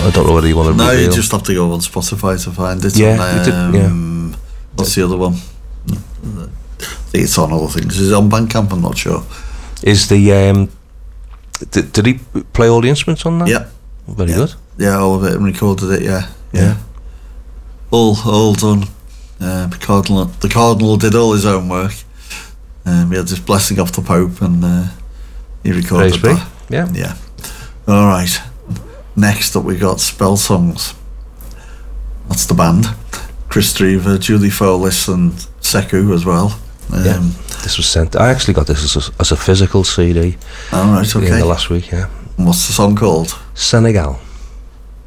I don't know whether you want to No, reveal. you just have to go on Spotify to find it. Yeah, on, you did, yeah. What's the other one? I think it's on other things. Is it on Bandcamp? I'm not sure. Is the did he play all the instruments on that? Yeah. Very good. Yeah, all of it, and recorded it. Yeah. All done. The Cardinal did all his own work. He had this blessing off the Pope, and he recorded Praise that. be. Yeah. All right. Next up, we got Spell Songs. That's the band. Chris Drever, Julie Folis, and Seku as well. This was sent. I actually got this as a physical CD. All right. Okay. In the last week. Yeah. And what's the song called? Senegal.